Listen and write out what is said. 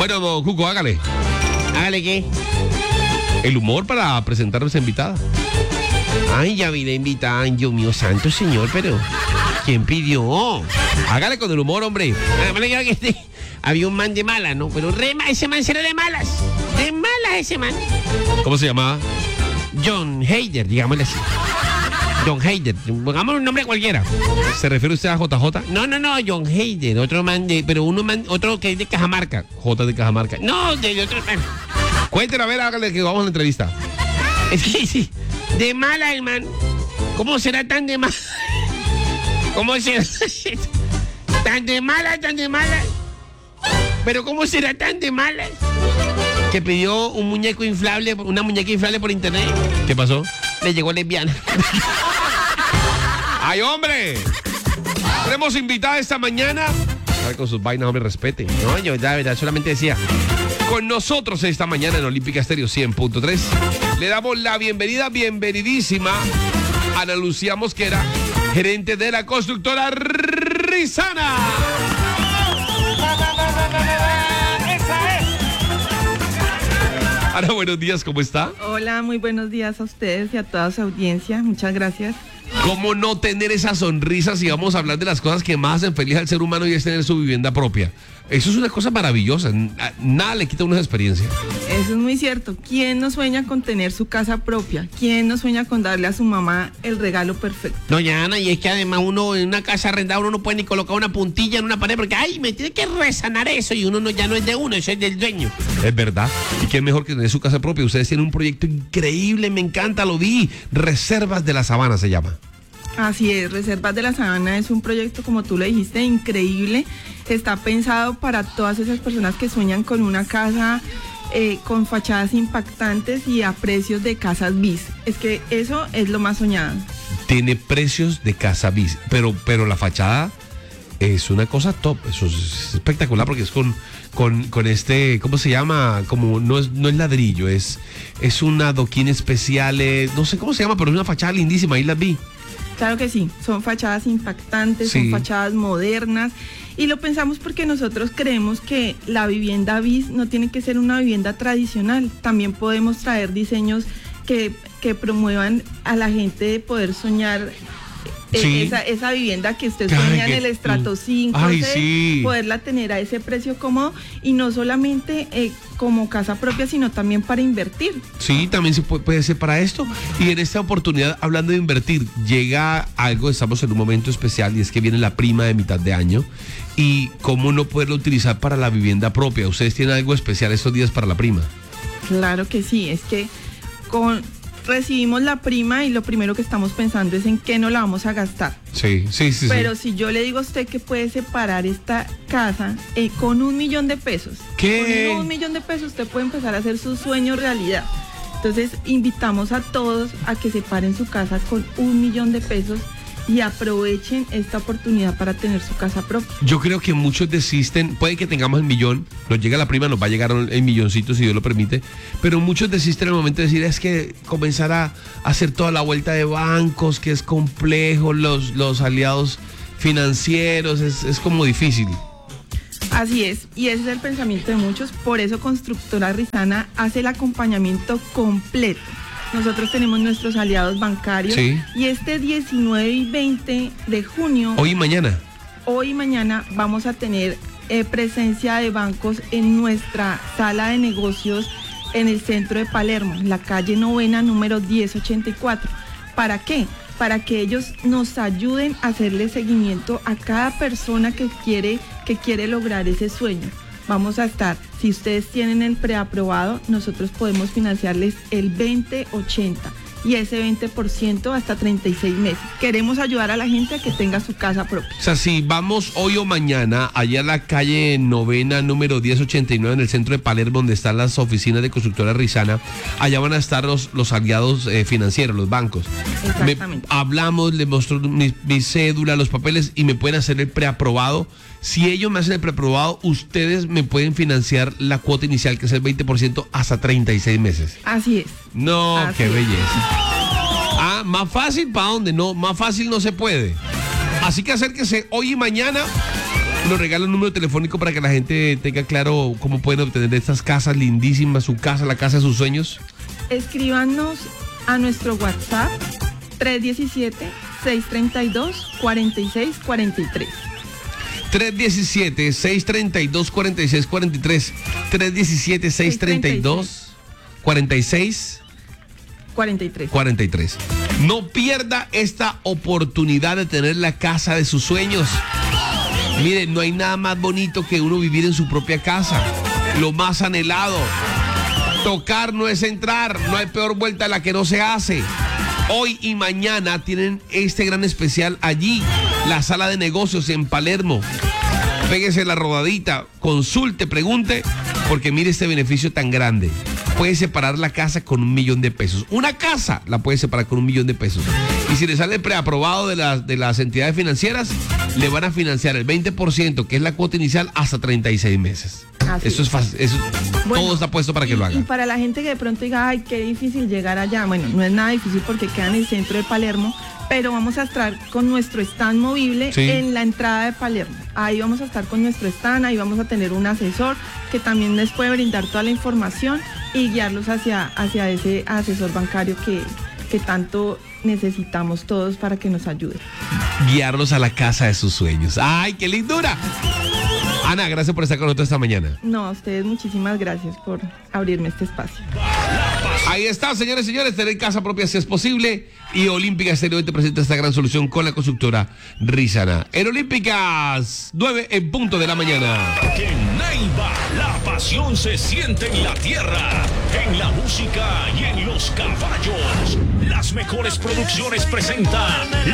Bueno, don Cuco, hágale. ¿Hágale qué? El humor para presentar a nuestra invitada. Ay, ya vi la invitada. Ay, Dios mío, santo señor, pero ¿quién pidió? Hágale con el humor, hombre. Había un man de malas, ¿no? Pero ese man será de malas. De malas ese man. ¿Cómo se llamaba? John Hader, digámosle así. John Hader, pongamos un nombre cualquiera. ¿Se refiere usted a JJ? No, John Hader, otro man otro que es de Cajamarca. J de Cajamarca. No, de otro man. Cuéntenos, a ver, hágale que vamos a la entrevista. Es que sí, de mala el man. ¿Cómo será tan de mala? ¿Cómo será? Tan de mala. Pero ¿cómo será tan de mala? Que pidió un muñeco inflable, una muñeca inflable por internet. ¿Qué pasó? Le llegó lesbiana. ¡Ay, hombre! Tenemos invitada esta mañana. A ver, con sus vainas, hombre, respete. No, yo la verdad solamente decía. Con nosotros esta mañana en Olímpica Estéreo 100.3 le damos la bienvenidísima a Ana Lucía Mosquera, gerente de la constructora Rizana. ¡Esa es! Ana, buenos días, ¿cómo está? Hola, muy buenos días a ustedes y a toda su audiencia. Muchas gracias. ¿Cómo no tener esa sonrisa si vamos a hablar de las cosas que más hacen feliz al ser humano y es tener su vivienda propia? Eso es una cosa maravillosa. Nada le quita una experiencia. Eso es muy cierto. ¿Quién no sueña con tener su casa propia? ¿Quién no sueña con darle a su mamá el regalo perfecto? Doña Ana, y es que además uno en una casa arrendada uno no puede ni colocar una puntilla en una pared porque, ay, me tiene que resanar eso y uno no, ya no es de uno, eso es del dueño. Es verdad. ¿Y qué mejor que tener su casa propia? Ustedes tienen un proyecto increíble, me encanta, lo vi. Reservas de la Sabana se llama. Así es, Reservas de la Sabana es un proyecto, como tú lo dijiste, increíble. Está pensado para todas esas personas que sueñan con una casa con fachadas impactantes y a precios de casas bis. Es que eso es lo más soñado. Tiene precios de casa bis, pero la fachada es una cosa top. Eso es espectacular porque es con este, ¿cómo se llama? Como no es ladrillo, es un adoquín especial, no sé cómo se llama, pero es una fachada lindísima, ahí las vi. Claro que sí, son fachadas impactantes, sí. Son fachadas modernas y lo pensamos porque nosotros creemos que la vivienda bis no tiene que ser una vivienda tradicional, también podemos traer diseños que promuevan a la gente de poder soñar sí. esa vivienda que usted sueña en el estrato 5, sí. Poderla tener a ese precio cómodo y no solamente como casa propia, sino también para invertir. Sí, también se puede ser para esto. Y en esta oportunidad, hablando de invertir, llega algo, estamos en un momento especial y es que viene la prima de mitad de año. Y cómo no poderlo utilizar para la vivienda propia. ¿Ustedes tienen algo especial estos días para la prima? Claro que sí, es que recibimos la prima y lo primero que estamos pensando es en qué no la vamos a gastar. Sí. Pero si yo le digo a usted que puede separar esta casa con $1 millón de pesos. ¿Qué? Con $1 millón de pesos usted puede empezar a hacer su sueño realidad. Entonces invitamos a todos a que separen su casa con $1 millón de pesos y aprovechen esta oportunidad para tener su casa propia. Yo creo que muchos desisten, puede que tengamos el millón, nos llega la prima, nos va a llegar el milloncito si Dios lo permite, pero muchos desisten en el momento de decir, es que comenzar a hacer toda la vuelta de bancos, que es complejo, los aliados financieros, es como difícil. Así es, y ese es el pensamiento de muchos, por eso Constructora Rizana hace el acompañamiento completo. Nosotros tenemos nuestros aliados bancarios, sí. Y este 19 y 20 de junio, Hoy y mañana vamos a tener presencia de bancos en nuestra sala de negocios en el centro de Palermo, en la calle Novena, número 1084. ¿Para qué? Para que ellos nos ayuden a hacerle seguimiento a cada persona que quiere lograr ese sueño. Vamos a estar, si ustedes tienen el preaprobado, nosotros podemos financiarles el 20-80 y ese 20% hasta 36 meses. Queremos ayudar a la gente a que tenga su casa propia. O sea, si vamos hoy o mañana allá a la calle Novena, número 1089, en el centro de Palermo, donde están las oficinas de Constructora Rizana, allá van a estar los aliados financieros, los bancos. Exactamente. Hablamos, les muestro mi cédula, los papeles y me pueden hacer el preaprobado. Si ellos me hacen el preaprobado, ustedes me pueden financiar la cuota inicial, que es el 20%, hasta 36 meses. Así es. No, Así qué es. belleza. Más fácil, ¿para dónde? No, más fácil no se puede. Así que acérquese hoy y mañana nos regala un número telefónico para que la gente tenga claro cómo pueden obtener estas casas lindísimas, su casa, la casa de sus sueños. Escríbanos a nuestro WhatsApp 317-632-4643. 317-632-4643. 317-632-4643. No pierda esta oportunidad de tener la casa de sus sueños. Miren, no hay nada más bonito que uno vivir en su propia casa. Lo más anhelado. Tocar no es entrar. No hay peor vuelta a la que no se hace. Hoy y mañana tienen este gran especial allí, la sala de negocios en Palermo. Péguese la rodadita, consulte, pregunte, porque mire este beneficio tan grande. Puede separar la casa con $1.000.000. Una casa la puede separar con $1.000.000. Y si le sale preaprobado de las entidades financieras, le van a financiar el 20%, que es la cuota inicial, hasta 36 meses. Así Eso es fácil. Bueno, todo está puesto para que lo haga. Y para la gente que de pronto diga, ay, qué difícil llegar allá. Bueno, no es nada difícil porque queda en el centro de Palermo, pero vamos a estar con nuestro stand movible en la entrada de Palermo. Ahí vamos a estar con nuestro stand, ahí vamos a tener un asesor que también les puede brindar toda la información y guiarlos hacia ese asesor bancario que tanto necesitamos todos para que nos ayude. Guiarlos a la casa de sus sueños. ¡Ay, qué lindura! Ana, gracias por estar con nosotros esta mañana. No, a ustedes muchísimas gracias por abrirme este espacio. Ahí está, señores y señores, tener casa propia si es posible. Y Olímpica Estéreo te presenta esta gran solución con la constructora Rizana. En Olímpicas, 9 en punto de la mañana. En Neiva, la pasión se siente en la tierra, en la música y en los caballos. Las mejores producciones presentan